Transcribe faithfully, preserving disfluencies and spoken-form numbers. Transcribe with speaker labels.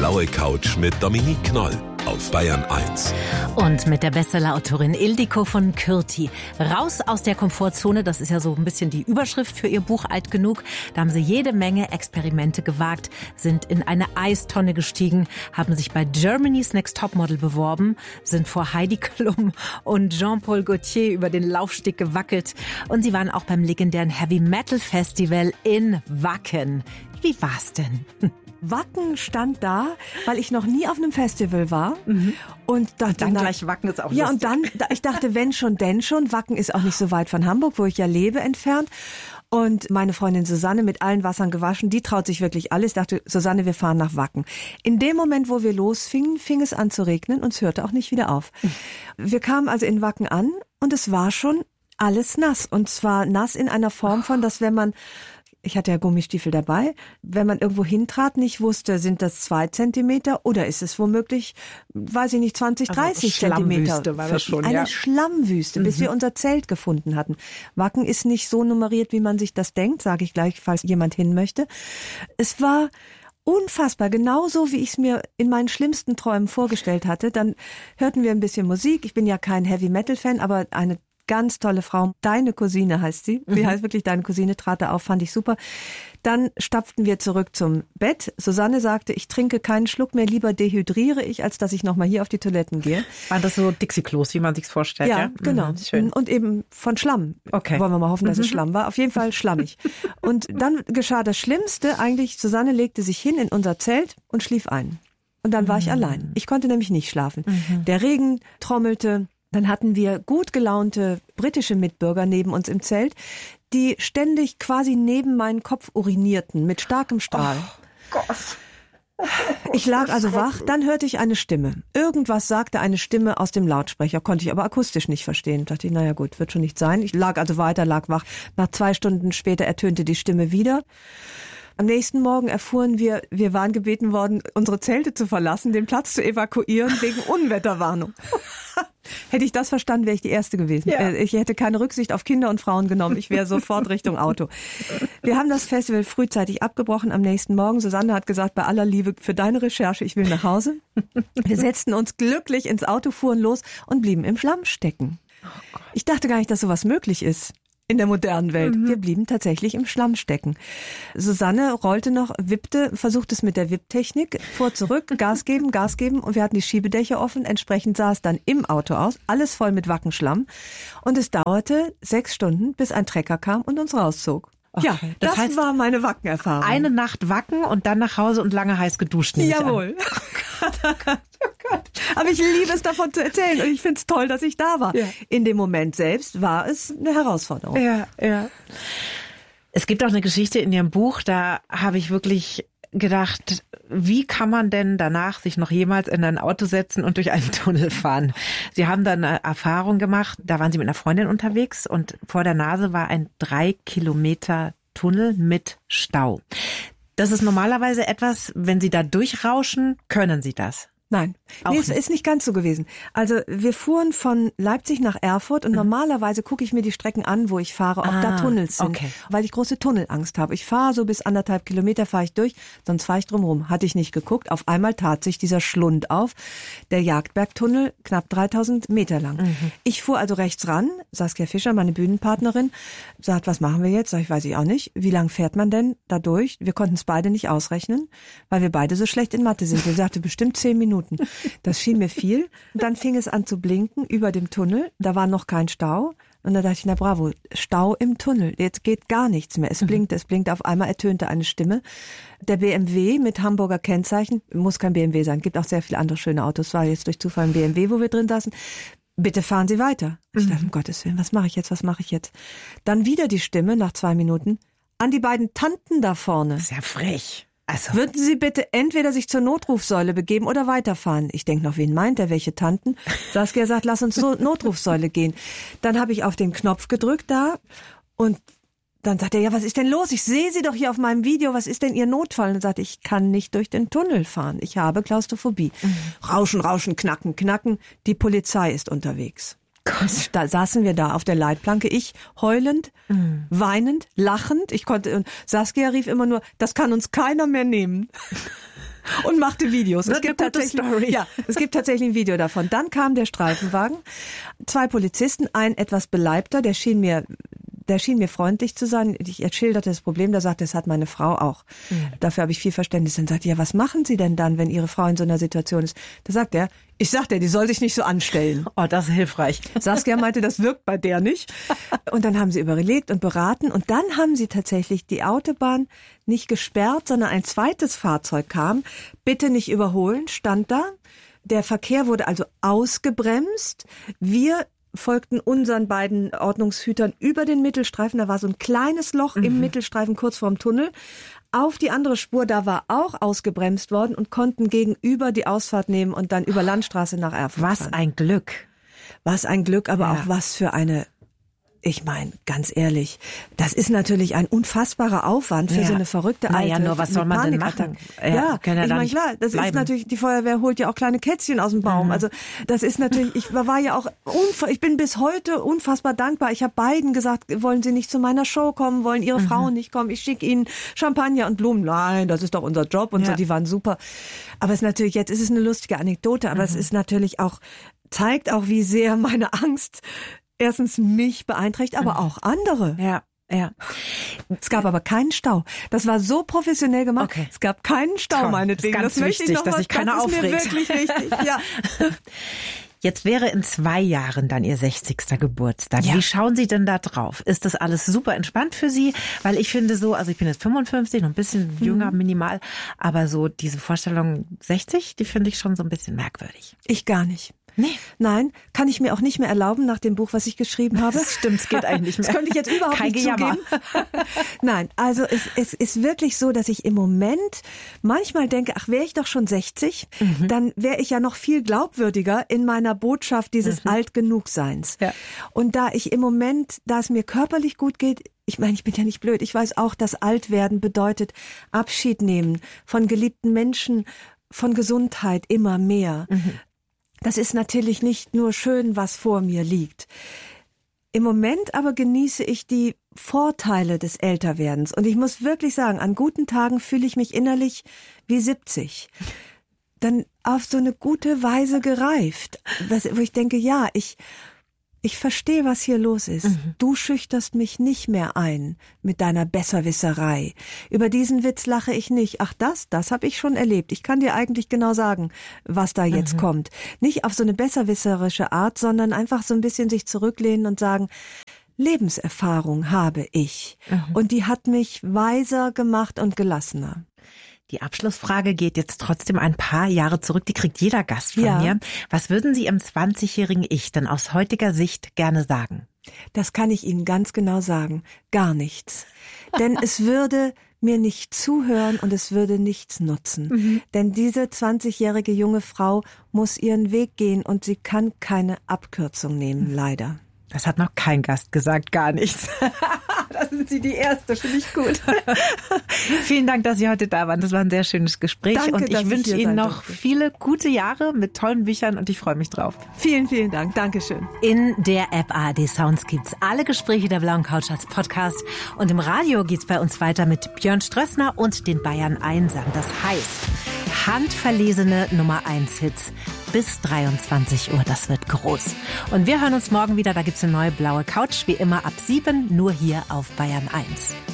Speaker 1: blaue Couch mit Dominique Knoll auf Bayern eins.
Speaker 2: Und mit der Bestsellerautorin Ildiko von Kürti. Raus aus der Komfortzone, das ist ja so ein bisschen die Überschrift für ihr Buch Alt genug. Da haben sie jede Menge Experimente gewagt, sind in eine Eistonne gestiegen, haben sich bei Germany's Next Topmodel beworben, sind vor Heidi Klum und Jean-Paul Gaultier über den Laufsteg gewackelt. Und sie waren auch beim legendären Heavy Metal Festival in Wacken. Wie war's denn?
Speaker 3: Wacken stand da, weil ich noch nie auf einem Festival war.
Speaker 2: Mhm.
Speaker 3: Und dachte,
Speaker 2: dann
Speaker 3: na,
Speaker 2: gleich Wacken ist auch
Speaker 3: ja,
Speaker 2: lustig.
Speaker 3: und dann, ich dachte, wenn schon, denn schon. Wacken ist auch nicht so weit von Hamburg, wo ich ja lebe, entfernt. Und meine Freundin Susanne, mit allen Wassern gewaschen, die traut sich wirklich alles. Ich dachte, Susanne, wir fahren nach Wacken. In dem Moment, wo wir losfingen, fing es an zu regnen und es hörte auch nicht wieder auf. Mhm. Wir kamen also in Wacken an und es war schon alles nass. Und zwar nass in einer Form von, dass wenn man... Ich hatte ja Gummistiefel dabei. Wenn man irgendwo hintrat, nicht wusste, sind das zwei Zentimeter oder ist es womöglich, weiß ich nicht, zwanzig, dreißig
Speaker 2: also
Speaker 3: Zentimeter.
Speaker 2: Schlammwüste war das schon,
Speaker 3: Eine
Speaker 2: ja.
Speaker 3: Schlammwüste, bis mhm. wir unser Zelt gefunden hatten. Wacken ist nicht so nummeriert, wie man sich das denkt, sage ich gleich, falls jemand hin möchte. Es war unfassbar, genauso wie ich es mir in meinen schlimmsten Träumen vorgestellt hatte. Dann hörten wir ein bisschen Musik. Ich bin ja kein Heavy-Metal-Fan, aber eine ganz tolle Frau, deine Cousine heißt sie, sie mhm. heißt wirklich deine Cousine, trat da auf, fand ich super. Dann stapften wir zurück zum Bett. Susanne sagte, ich trinke keinen Schluck mehr, lieber dehydriere ich, als dass ich nochmal hier auf die Toiletten gehe.
Speaker 2: War das so Dixie-Klos, wie man sich's vorstellt? Ja,
Speaker 3: ja? genau. Mhm, schön. Und eben von Schlamm. Okay. Wollen wir mal hoffen, dass mhm. es Schlamm war. Auf jeden Fall schlammig. Und dann geschah das Schlimmste, eigentlich, Susanne legte sich hin in unser Zelt und schlief ein. Und dann war mhm. ich allein. Ich konnte nämlich nicht schlafen. Mhm. Der Regen trommelte. Dann hatten wir gut gelaunte britische Mitbürger neben uns im Zelt, die ständig quasi neben meinen Kopf urinierten mit starkem Strahl. Oh Gott. Ich lag also wach, dann hörte ich eine Stimme. Irgendwas sagte eine Stimme aus dem Lautsprecher, konnte ich aber akustisch nicht verstehen. Dachte ich, naja gut, wird schon nicht sein. Ich lag also weiter, lag wach. Nach zwei Stunden später ertönte die Stimme wieder. Am nächsten Morgen erfuhren wir, wir waren gebeten worden, unsere Zelte zu verlassen, den Platz zu evakuieren wegen Unwetterwarnung. Hätte ich das verstanden, wäre ich die Erste gewesen. Ja. Ich hätte keine Rücksicht auf Kinder und Frauen genommen. Ich wäre sofort Richtung Auto. Wir haben das Festival frühzeitig abgebrochen am nächsten Morgen. Susanne hat gesagt, bei aller Liebe für deine Recherche, ich will nach Hause. Wir setzten uns glücklich ins Auto, fuhren los und blieben im Schlamm stecken. Oh, ich dachte gar nicht, dass sowas möglich ist. In der modernen Welt. Mhm. Wir blieben tatsächlich im Schlamm stecken. Susanne rollte noch, wippte, versuchte es mit der Wipptechnik, fuhr zurück, Gas geben, Gas geben und wir hatten die Schiebedächer offen. Entsprechend sah es dann im Auto aus, alles voll mit Wackenschlamm. Und es dauerte sechs Stunden, bis ein Trecker kam und uns rauszog. Okay. Ja, das, das heißt, war meine Wackenerfahrung.
Speaker 2: Eine Nacht Wacken und dann nach Hause und lange heiß geduscht.
Speaker 3: Jawohl. Oh Gott, oh Gott, oh Gott. Aber ich liebe es, davon zu erzählen und ich finde es toll, dass ich da war. Ja. In dem Moment selbst war es eine Herausforderung.
Speaker 2: Ja, ja. Es gibt auch eine Geschichte in Ihrem Buch, da habe ich wirklich gedacht, wie kann man denn danach sich noch jemals in ein Auto setzen und durch einen Tunnel fahren? Sie haben dann eine Erfahrung gemacht, da waren Sie mit einer Freundin unterwegs und vor der Nase war ein drei Kilometer Tunnel mit Stau. Das ist normalerweise etwas, wenn Sie da durchrauschen, können Sie das?
Speaker 3: Nein, nee, es ist nicht ganz so gewesen. Also wir fuhren von Leipzig nach Erfurt und mhm. normalerweise gucke ich mir die Strecken an, wo ich fahre, ob ah, da Tunnels sind, okay. weil ich große Tunnelangst habe. Ich fahre so bis anderthalb Kilometer, fahre ich durch, sonst fahre ich drumherum. Hatte ich nicht geguckt. Auf einmal tat sich dieser Schlund auf, der Jagdbergtunnel, knapp dreitausend Meter lang. Mhm. Ich fuhr also rechts ran, Saskia Fischer, meine Bühnenpartnerin, sagt, was machen wir jetzt? Sag ich, weiß ich auch nicht. Wie lang fährt man denn da durch? Wir konnten es beide nicht ausrechnen, weil wir beide so schlecht in Mathe sind. Sie sagte, bestimmt zehn Minuten. Das schien mir viel. Und dann fing es an zu blinken über dem Tunnel. Da war noch kein Stau. Und da dachte ich, na bravo, Stau im Tunnel. Jetzt geht gar nichts mehr. Es blinkte, es blinkte. Auf einmal ertönte eine Stimme. Der B M W mit Hamburger Kennzeichen, muss kein B M W sein, gibt auch sehr viele andere schöne Autos. War jetzt durch Zufall ein B M W, wo wir drin saßen. Bitte fahren Sie weiter. Ich dachte, um Gottes Willen, was mache ich jetzt, was mache ich jetzt? Dann wieder die Stimme nach zwei Minuten. An die beiden Tanten da vorne.
Speaker 2: Das ist ja frech.
Speaker 3: Also. Würden Sie bitte entweder sich zur Notrufsäule begeben oder weiterfahren? Ich denke noch, wen meint er, welche Tanten? Saskia sagt, lass uns zur Notrufsäule gehen. Dann habe ich auf den Knopf gedrückt da und dann sagt er, ja, was ist denn los? Ich sehe Sie doch hier auf meinem Video. Was ist denn Ihr Notfall? Und dann sagt er, ich kann nicht durch den Tunnel fahren. Ich habe Klaustrophobie. Mhm. Rauschen, rauschen, knacken, knacken. Die Polizei ist unterwegs. Gott. Da saßen wir da auf der Leitplanke, ich heulend, mm. weinend, lachend. Ich konnte, und Saskia rief immer nur, das kann uns keiner mehr nehmen. und machte Videos.
Speaker 2: Das
Speaker 3: es gibt
Speaker 2: eine gute
Speaker 3: tatsächlich,
Speaker 2: Story.
Speaker 3: Ja, es gibt tatsächlich ein Video davon. Dann kam der Streifenwagen, zwei Polizisten, ein etwas beleibter, der schien mir Der schien mir freundlich zu sein. Ich schilderte das Problem, da sagte, das hat meine Frau auch. Mhm. Dafür habe ich viel Verständnis. Dann sagte, ja, was machen Sie denn dann, wenn Ihre Frau in so einer Situation ist? Da sagt er, ich sagte, die soll sich nicht so anstellen.
Speaker 2: Oh, das ist hilfreich.
Speaker 3: Saskia meinte, das wirkt bei der nicht. Und dann haben sie überlegt und beraten und dann haben sie tatsächlich die Autobahn nicht gesperrt, sondern ein zweites Fahrzeug kam. Bitte nicht überholen, stand da. Der Verkehr wurde also ausgebremst. Wir folgten unseren beiden Ordnungshütern über den Mittelstreifen. Da war so ein kleines Loch mhm. im Mittelstreifen kurz vorm Tunnel. Auf die andere Spur, da war auch ausgebremst worden und konnten gegenüber die Ausfahrt nehmen und dann über Landstraße nach Erfurt
Speaker 2: Was
Speaker 3: fahren.
Speaker 2: ein Glück.
Speaker 3: Was ein Glück, aber ja. auch was für eine... Ich meine, ganz ehrlich, das ist natürlich ein unfassbarer Aufwand für ja. so eine verrückte Alte.
Speaker 2: Naja, nur was soll man denn machen?
Speaker 3: Ja, ja
Speaker 2: ja
Speaker 3: ich meine, klar, das bleiben. Ist natürlich, die Feuerwehr holt ja auch kleine Kätzchen aus dem Baum. Mhm. Also das ist natürlich, ich war ja auch, unf- ich bin bis heute unfassbar dankbar. Ich habe beiden gesagt, wollen Sie nicht zu meiner Show kommen, wollen Ihre mhm. Frauen nicht kommen, ich schicke Ihnen Champagner und Blumen. Nein, das ist doch unser Job und ja. so, die waren super. Aber es ist natürlich, jetzt ist es eine lustige Anekdote, aber mhm. es ist natürlich auch, zeigt auch, wie sehr meine Angst erstens mich beeinträchtigt, aber auch andere.
Speaker 2: Ja, ja.
Speaker 3: Es gab aber keinen Stau. Das war so professionell gemacht.
Speaker 2: Okay.
Speaker 3: Es gab keinen Stau,
Speaker 2: Toll.
Speaker 3: meinetwegen.
Speaker 2: Das ist ganz
Speaker 3: das möchte
Speaker 2: wichtig,
Speaker 3: ich noch
Speaker 2: dass
Speaker 3: mal,
Speaker 2: sich keiner
Speaker 3: das
Speaker 2: aufregt.
Speaker 3: Das ist mir wirklich wichtig, ja.
Speaker 2: Jetzt wäre in zwei Jahren dann Ihr sechzigster Geburtstag.
Speaker 3: Ja.
Speaker 2: Wie schauen Sie denn da drauf? Ist das alles super entspannt für Sie? Weil ich finde so, also ich bin jetzt fünfundfünfzig, noch ein bisschen jünger, mhm. minimal, aber so diese Vorstellung sechzig, die finde ich schon so ein bisschen merkwürdig.
Speaker 3: Ich gar nicht.
Speaker 2: Nee.
Speaker 3: Nein, kann ich mir auch nicht mehr erlauben nach dem Buch, was ich geschrieben habe.
Speaker 2: Das stimmt, es geht eigentlich nicht mehr.
Speaker 3: Das könnte ich jetzt überhaupt
Speaker 2: Kein
Speaker 3: nicht
Speaker 2: Gejammer.
Speaker 3: zugeben. Nein, also es, es ist wirklich so, dass ich im Moment manchmal denke, ach, wäre ich doch schon sechzig, mhm. dann wäre ich ja noch viel glaubwürdiger in meiner Botschaft dieses mhm. Alt-Genug-Seins. Ja. Und da ich im Moment, da es mir körperlich gut geht, ich meine, ich bin ja nicht blöd, ich weiß auch, dass Altwerden bedeutet Abschied nehmen von geliebten Menschen, von Gesundheit immer mehr. Mhm. Das ist natürlich nicht nur schön, was vor mir liegt. Im Moment aber genieße ich die Vorteile des Älterwerdens. Und ich muss wirklich sagen, an guten Tagen fühle ich mich innerlich wie siebzig. Dann auf so eine gute Weise gereift. Wo ich denke, ja, ich... Ich verstehe, was hier los ist. Mhm. Du schüchterst mich nicht mehr ein mit deiner Besserwisserei. Über diesen Witz lache ich nicht. Ach, das, das habe ich schon erlebt. Ich kann dir eigentlich genau sagen, was da jetzt mhm. kommt. Nicht auf so eine besserwisserische Art, sondern einfach so ein bisschen sich zurücklehnen und sagen, Lebenserfahrung habe ich. Mhm. Und die hat mich weiser gemacht und gelassener.
Speaker 2: Die Abschlussfrage geht jetzt trotzdem ein paar Jahre zurück. Die kriegt jeder Gast von
Speaker 3: ja.
Speaker 2: mir. Was würden Sie Ihrem zwanzigjährigen Ich denn aus heutiger Sicht gerne sagen?
Speaker 3: Das kann ich Ihnen ganz genau sagen. Gar nichts. Denn es würde mir nicht zuhören und es würde nichts nutzen. Mhm. Denn diese zwanzigjährige junge Frau muss ihren Weg gehen und sie kann keine Abkürzung nehmen, leider.
Speaker 2: Das hat noch kein Gast gesagt, gar nichts. Da sind Sie die Erste, finde ich gut. Vielen Dank, dass Sie heute da waren. Das war ein sehr schönes Gespräch.
Speaker 3: Danke,
Speaker 2: und ich wünsche Ihnen noch
Speaker 3: durfte.
Speaker 2: viele gute Jahre mit tollen Büchern und ich freue mich drauf.
Speaker 3: Vielen, vielen Dank. Dankeschön.
Speaker 2: In der App A R D Sounds gibt's alle Gespräche der Blauen Couch als Podcast. Und im Radio geht's bei uns weiter mit Björn Strössner und den Bayern Einsern. Das heißt, handverlesene Nummer eins Hits bis dreiundzwanzig Uhr. Das wird groß. Und wir hören uns morgen wieder. Da gibt's eine neue Blaue Couch, wie immer ab sieben, nur hier auf Bayern eins.